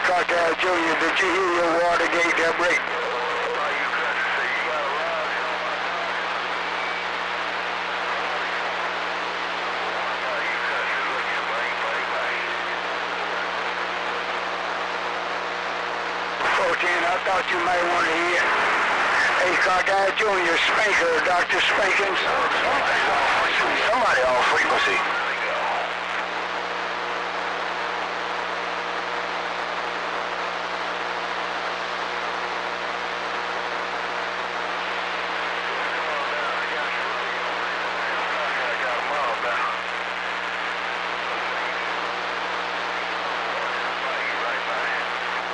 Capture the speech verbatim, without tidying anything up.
Cartel Junior, did you hear your Watergate that break? fourteen, I thought you might want to hear. Hey, Cartel Junior, Spanker, Doctor Spankins. Somebody on frequency.